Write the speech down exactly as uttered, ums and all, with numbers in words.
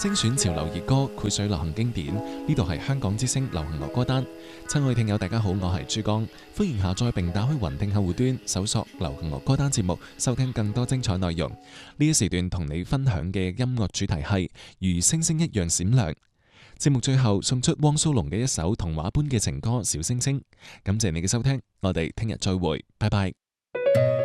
精選潮流熱歌，繪水流行經典。呢度係香港之聲流行樂歌單。親愛聽友大家好，我係珠江，歡迎下載並打開雲聽客戶端，搜索流行樂歌單節目，收聽更多精彩內容。呢一時段同你分享嘅音樂主題係如星星一樣閃亮。節目最後送出汪蘇泷嘅一首童話般嘅情歌《小星星》。感謝你嘅收聽，我哋聽日再會，拜拜。